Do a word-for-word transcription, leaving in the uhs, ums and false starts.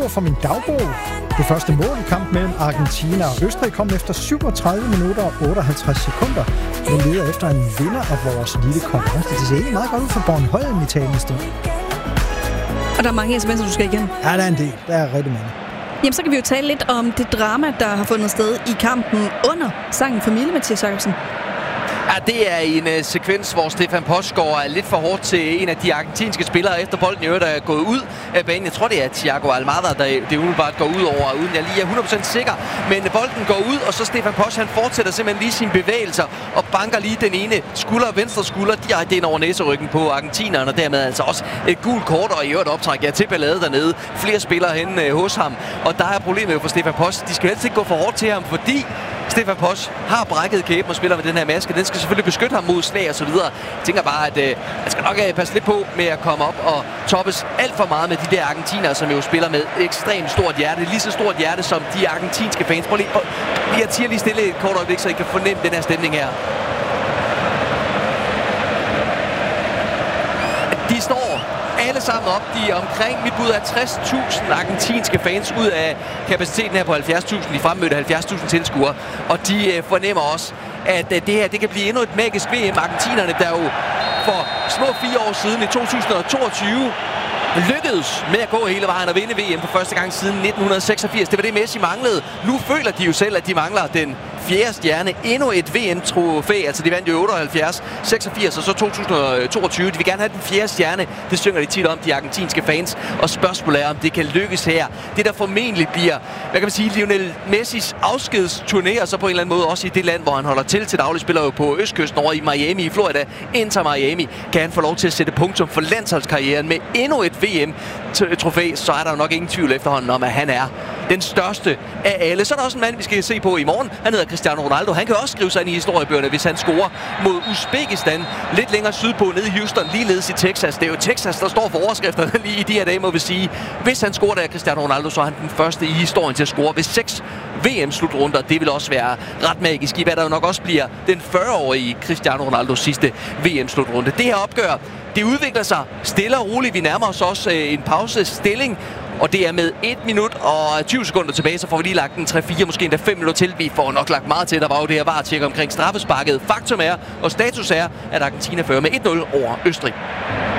skriver fra min dagbog. Det første mål i kampen mellem Argentina og Østrig kom efter syvogtredive minutter og otteoghalvtreds sekunder. Vi leder efter en vinder af vores lille konkurrence. Det ser ikke meget godt ud for Bornholm i talende stund. Og der er mange sms'er, du skal igen. Ja, der er en del. Der er rigtig mange. Jamen, så kan vi jo tale lidt om det drama, der har fundet sted i kampen under sangen Familie, Mathias Jacobsen. Ja, det er en uh, sekvens, hvor Stefan Posch går lidt for hårdt til en af de argentinske spillere, efter bolden i øvrigt er gået ud af banen. Jeg tror, det er Thiago Almada, der det umiddelbart går ud over, uden jeg lige er hundrede procent sikker. Men bolden går ud, og så Stefan Posch, han fortsætter simpelthen lige sine bevægelser og banker lige den ene skulder, venstre skulder, direkte ind over næseryggen på argentineren, og dermed altså også et gult kort, og i øvrigt optræk ja, til ballade dernede. Flere spillere hen uh, hos ham, og der er problemet jo for Stefan Posch. De skal helst ikke gå for hårdt til ham, fordi Stefan Posch har brækket kæben og spiller med den her maske. Den skal selvfølgelig beskytte ham mod slag og så videre. Jeg tænker bare, at øh, han skal nok øh, passe lidt på med at komme op og toppes alt for meget med de der argentinere, som jo spiller med ekstremt stort hjerte. Lige så stort hjerte som de argentinske fans. Prøv lige, prøv, lige at lige stille et kort øjeblik, så I kan fornemme den her stemning her. De står alle sammen op. De er omkring mit bud af tres tusind argentinske fans ud af kapaciteten her på halvfjerds tusind. De fremmødte halvfjerds tusind tilskuere. Og de øh, fornemmer også, at øh, det her det kan blive endnu et magisk V M. Argentinerne, der jo for små fire år siden i to tusind og toogtyve lykkedes med at gå hele vejen og vinde V M for første gang siden nitten seksogfirs. Det var det, Messi manglede. Nu føler de jo selv, at de mangler den fjerde stjerne. Endnu et V M-trofæ. Altså, de vandt jo otteoghalvfjerds, seksogfirs og så to tusind og toogtyve. De vil gerne have den fjerde stjerne. Det synger de tit om, de argentinske fans. Og spørgsmålet er, om det kan lykkes her. Det, der formentlig bliver, hvad kan man sige, Lionel Messis afskedsturné, og så på en eller anden måde også i det land, hvor han holder til til daglig, spiller jo på østkysten over i Miami, i Florida. Inter Miami kan han få lov til at sætte punktum for landsholdskarrieren med endnu et V M-trofæ, så er der jo nok ingen tvivl efterhånden om, at han er den største af alle. Så er der også en mand, vi skal se på i morgen. Han hedder Cristiano Ronaldo. Han kan også skrive sig ind i historiebøgerne, hvis han scorer mod Uzbekistan lidt længere sydpå, nede i Houston, ligeledes i Texas. Det er jo Texas, der står for overskrifterne lige i de her dage, må vi sige. Hvis han scorer der, Cristiano Ronaldo, så er han den første i historien til at score ved seks V M-slutrunder. Det vil også være ret magisk, i hvad der jo nok også bliver den fyrre-årige Cristiano Ronaldos sidste V M-slutrunde. Det her opgør, det udvikler sig stille og roligt. Vi nærmer os også øh, en pausestilling, og det er med et minut og tyve sekunder tilbage, så får vi lige lagt en tre fire, måske endda fem minutter til. Vi får nok lagt meget til. Der var jo det her varetjek omkring straffesparket. Faktum er, og status er, at Argentina fører med et nul over Østrig.